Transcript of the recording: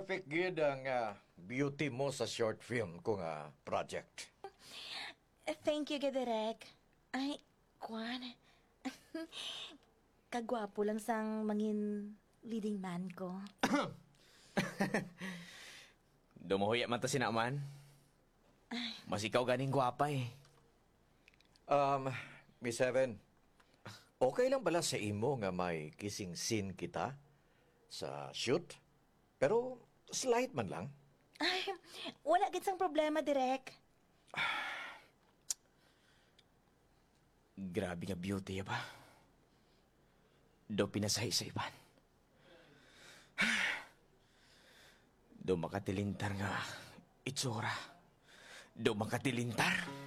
perfect gid ang beauty mo sa short film ko nga project. Thank you, Gaderek. Ay, Kwan. Kagwapo lang sang mangin leading man ko. Dumuhuya man ta sinaman. Mas ikaw ganing gwapa eh. Miss Heaven, okay lang bala sa imo nga may kissing scene kita sa shoot? Pero slight man lang. Ay, wala gid sang problema, Direk. Grabe nga beauty ba? Do pinasahi sa iban. Do makatilintar nga itsura. Do makatilintar.